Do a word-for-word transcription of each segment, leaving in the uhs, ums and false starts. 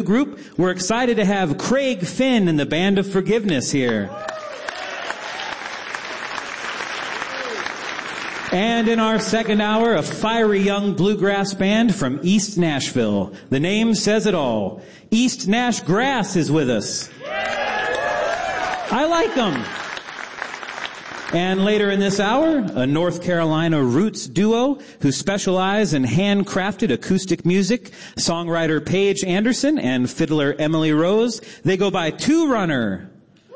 group, we're excited to have Craig Finn and the Band of Forgiveness here. And in our second hour, a fiery young bluegrass band from East Nashville. The name says it all. East Nash Grass is with us. I like them. And later in this hour, a North Carolina roots duo who specialize in handcrafted acoustic music, songwriter Paige Anderson and fiddler Emily Rose. They go by Two Runner.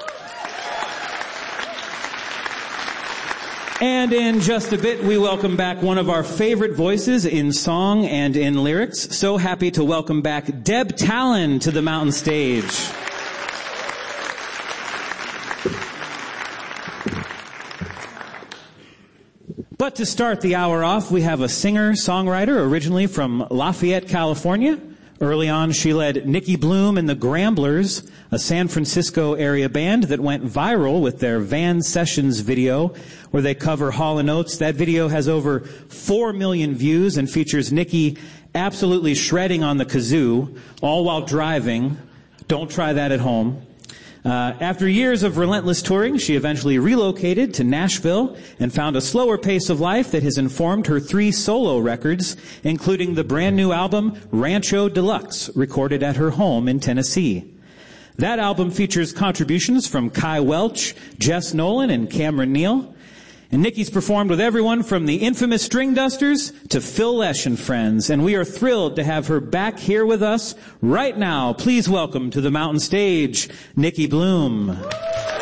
And in just a bit, we welcome back one of our favorite voices in song and in lyrics. So happy to welcome back Deb Talon to the Mountain Stage. But to start the hour off, we have a singer-songwriter originally from Lafayette, California. Early on, she led Nikki Bloom and the Gramblers, a San Francisco area band that went viral with their Van Sessions video, where they cover Hall and Oates. That video has over four million views and features Nikki absolutely shredding on the kazoo, all while driving. Don't try that at home. Uh, after years of relentless touring, she eventually relocated to Nashville and found a slower pace of life that has informed her three solo records, including the brand new album Rancho Deluxe, recorded at her home in Tennessee. That album features contributions from Kai Welch, Jess Nolan, and Cameron Neal. And Nikki's performed with everyone from the infamous String Dusters to Phil Lesh and friends. And we are thrilled to have her back here with us right now. Please welcome to the Mountain Stage, Nikki Bloom.